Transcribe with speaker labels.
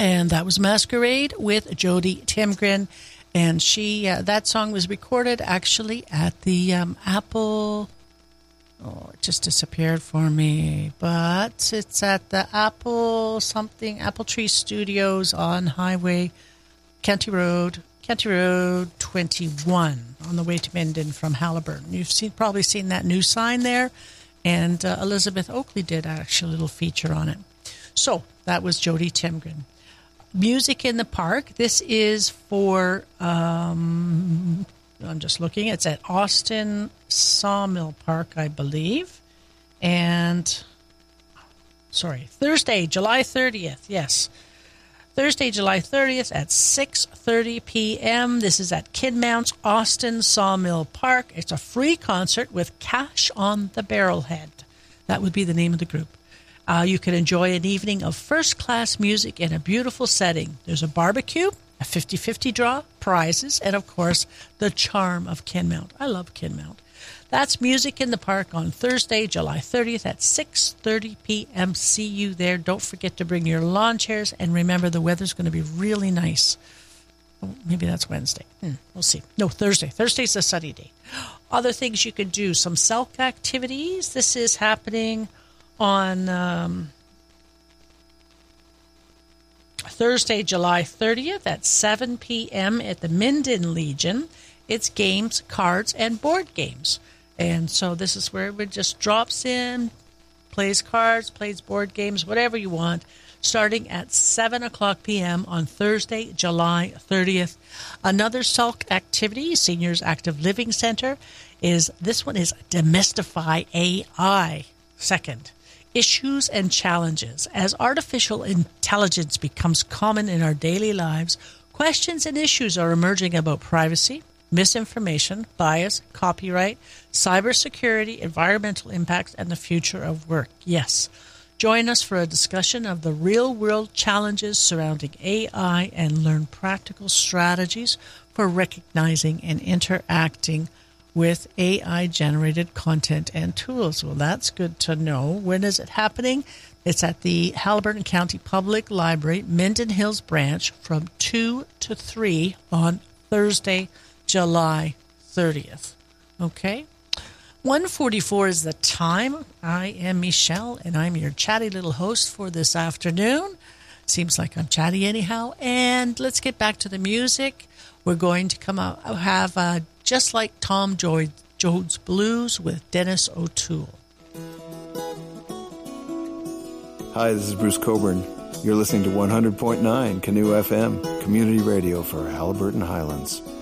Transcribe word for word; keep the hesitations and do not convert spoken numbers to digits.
Speaker 1: And that was Masquerade with Jody Timgren. And she uh, that song was recorded actually at the um, Apple... Oh, it just disappeared for me. But it's at the Apple something, Apple Tree Studios on Highway, County Road, County Road twenty-one on the way to Minden from Haliburton. You've seen probably seen that new sign there. And uh, Elizabeth Oakley did actually a little feature on it. So that was Jody Timgren. Music in the Park. This is for, um, I'm just looking, it's at Austin Sawmill Park, I believe. And, sorry, Thursday, July thirtieth, yes. Thursday, July thirtieth at six thirty p.m. This is at Kidmounts, Austin Sawmill Park. It's a free concert with Cash on the Barrelhead. That would be the name of the group. Uh, you can enjoy an evening of first-class music in a beautiful setting. There's a barbecue, a fifty-fifty draw, prizes, and, of course, the charm of Kidmount. I love Kidmount. That's Music in the Park on Thursday, July thirtieth at six thirty p.m. See you there. Don't forget to bring your lawn chairs, and remember the weather's going to be really nice. Oh, maybe that's Wednesday. Hmm, we'll see. No, Thursday. Thursday's a sunny day. Other things you can do, some Selk activities. This is happening on um, Thursday, July thirtieth at seven p.m. at the Minden Legion. It's games, cards, and board games. And so this is where everybody just drops in, plays cards, plays board games, whatever you want, starting at seven o'clock p.m. on Thursday, July thirtieth. Another Selk activity, Seniors Active Living Center, is this one is Demystify A I. Second, Issues and Challenges. As artificial intelligence becomes common in our daily lives, questions and issues are emerging about privacy, misinformation, bias, copyright, cybersecurity, environmental impacts, and the future of work. Yes. Join us for a discussion of the real-world challenges surrounding A I and learn practical strategies for recognizing and interacting with A I-generated content and tools. Well, that's good to know. When is it happening? It's at the Haliburton County Public Library, Minden Hills branch, from two to three on Thursday, July thirtieth. Okay? one forty-four is the time. I am Michelle, and I'm your chatty little host for this afternoon. Seems like I'm chatty anyhow. And let's get back to the music. We're going to come out have uh, Just Like Tom Joad, Joad's Blues with Dennis O'Toole.
Speaker 2: Hi, this is Bruce Coburn. You're listening to one hundred point nine Canoe F M, community radio for Haliburton Highlands.